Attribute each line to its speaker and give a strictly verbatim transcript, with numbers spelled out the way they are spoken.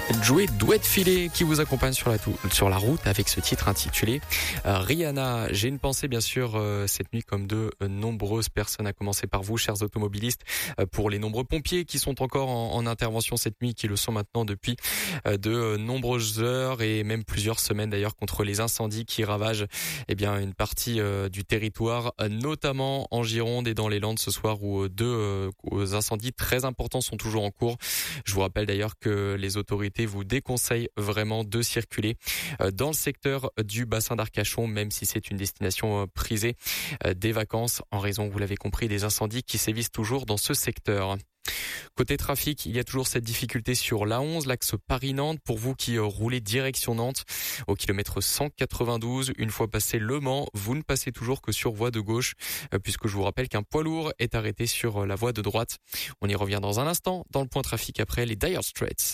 Speaker 1: Joey Douet de Filet qui vous accompagne sur la, tou- sur la route avec ce titre intitulé euh, Rihanna. J'ai une pensée bien sûr euh, cette nuit comme de euh, nombreuses personnes, à commencer par vous chers automobilistes, euh, pour les nombreux pompiers qui sont encore en, en intervention cette nuit, qui le sont maintenant depuis euh, de euh, nombreuses heures et même plusieurs semaines d'ailleurs, contre les incendies qui ravagent eh bien une partie euh, du territoire, euh, notamment en Gironde et dans les Landes ce soir, où euh, deux euh, incendies très importants sont toujours en cours. Je vous rappelle d'ailleurs que les autorités vous déconseille vraiment de circuler dans le secteur du bassin d'Arcachon, même si c'est une destination prisée des vacances, en raison, vous l'avez compris, des incendies qui sévissent toujours dans ce secteur. Côté trafic, il y a toujours cette difficulté sur l'A onze, l'axe Paris-Nantes. Pour vous qui roulez direction Nantes, au kilomètre cent quatre-vingt-douze, une fois passé Le Mans, vous ne passez toujours que sur voie de gauche, puisque je vous rappelle qu'un poids lourd est arrêté sur la voie de droite. On y revient dans un instant dans le point trafic après les Dire Straits.